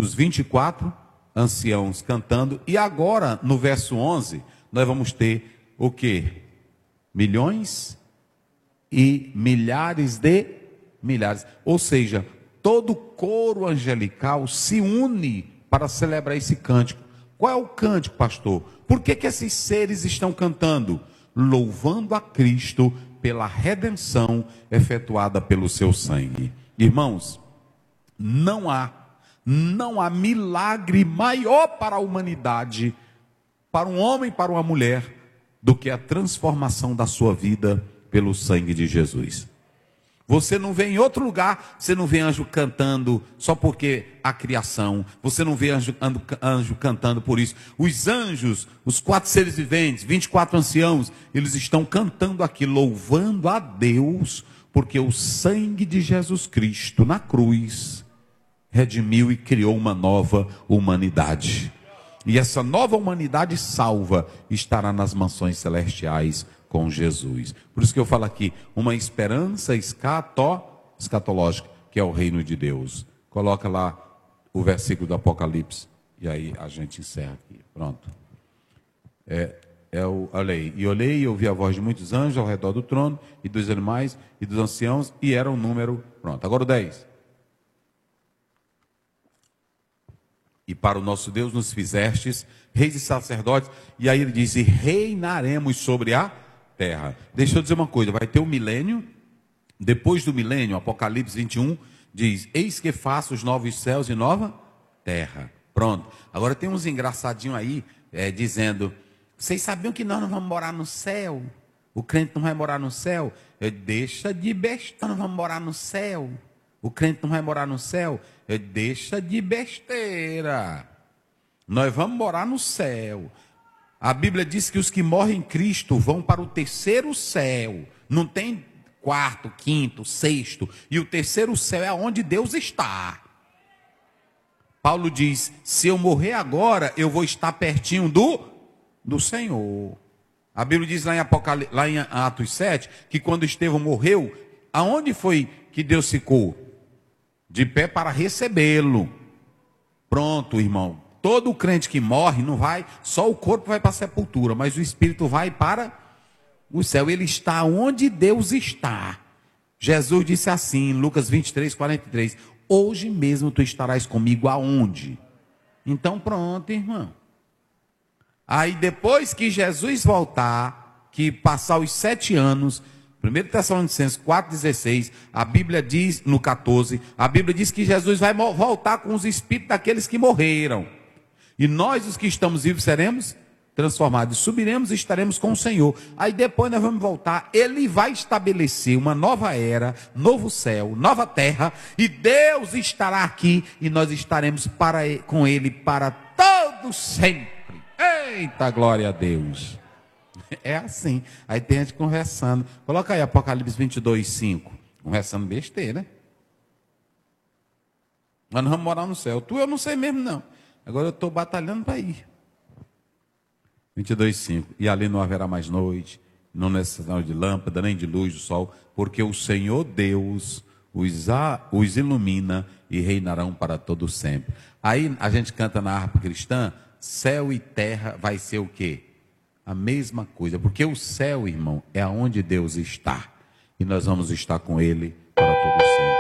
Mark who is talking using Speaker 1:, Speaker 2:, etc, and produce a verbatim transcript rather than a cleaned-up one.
Speaker 1: outros vinte e quatro anciãos cantando. E agora, no verso onze, nós vamos ter o quê? Milhões e milhares de milhares. Ou seja, todo o coro angelical se une para celebrar esse cântico. Qual é o cântico, pastor? Por que que esses seres estão cantando? Louvando a Cristo pela redenção efetuada pelo seu sangue. Irmãos, não há, não há milagre maior para a humanidade, para um homem, para uma mulher, do que a transformação da sua vida pelo sangue de Jesus. Você não vê em outro lugar, você não vê anjo cantando só porque a criação, você não vê anjo, anjo cantando por isso. Os anjos, os quatro seres viventes, vinte e quatro anciãos, eles estão cantando aqui, louvando a Deus, porque o sangue de Jesus Cristo na cruz redimiu e criou uma nova humanidade. E essa nova humanidade salva estará nas mansões celestiais com Jesus. Por isso que eu falo aqui, uma esperança escato, escatológica, que é o reino de Deus. Coloca lá o versículo do Apocalipse, e aí a gente encerra aqui. Pronto. É, é o, olha aí. E olhei e ouvi a voz de muitos anjos ao redor do trono, e dos animais, e dos anciãos, e era um número. Pronto, agora o dez. E para o nosso Deus nos fizestes reis e sacerdotes. E aí ele diz, e reinaremos sobre a terra. Deixa eu dizer uma coisa, vai ter um milênio. Depois do milênio, Apocalipse vinte e um diz, eis que faço os novos céus e nova terra. Pronto. Agora tem uns engraçadinhos aí, é, dizendo, vocês sabiam que nós não vamos morar no céu? O crente não vai morar no céu? Eu, deixa de besteira, nós vamos morar no céu. O crente não vai morar no céu? Eu, deixa de besteira. Nós vamos morar no céu. A Bíblia diz que os que morrem em Cristo vão para o terceiro céu. Não tem quarto, quinto, sexto. E o terceiro céu é onde Deus está. Paulo diz, se eu morrer agora, eu vou estar pertinho do, do Senhor. A Bíblia diz lá em, Apocalipse, lá em Atos sete, que quando Estevão morreu, aonde foi que Deus ficou? De pé para recebê-lo. Pronto, irmão. Todo crente que morre não vai, só o corpo vai para a sepultura, mas o espírito vai para o céu. Ele está onde Deus está. Jesus disse assim, em Lucas vinte e três, quarenta e três, hoje mesmo tu estarás comigo aonde? Então pronto, irmão. Aí depois que Jesus voltar, que passar os sete anos, primeiro Tessalonicenses quatro, dezesseis, a Bíblia diz, no quatorze, a Bíblia diz que Jesus vai voltar com os espíritos daqueles que morreram. E nós, os que estamos vivos, seremos transformados. Subiremos e estaremos com o Senhor. Aí depois nós vamos voltar. Ele vai estabelecer uma nova era, novo céu, nova terra. E Deus estará aqui. E nós estaremos para, com Ele para todo sempre. Eita, glória a Deus. É assim. Aí tem gente conversando. Coloca aí Apocalipse vinte e dois, cinco. Conversando besteira. Nós não vamos morar no céu. Tu eu não sei mesmo não. Agora eu estou batalhando para ir. vinte e dois, cinco. E ali não haverá mais noite, não necessidade de lâmpada, nem de luz do sol, porque o Senhor Deus os, a, os ilumina e reinarão para todo sempre. Aí a gente canta na harpa cristã, céu e terra vai ser o quê? A mesma coisa, porque o céu, irmão, é onde Deus está. E nós vamos estar com Ele para todo sempre.